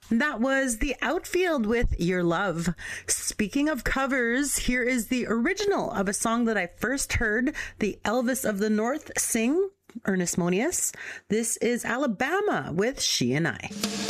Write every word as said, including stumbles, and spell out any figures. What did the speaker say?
That was The Outfield with Your Love. Speaking of covers, here is the original of a song that I first heard the Elvis of the North sing, Ernest Monius. This is Alabama with She and I.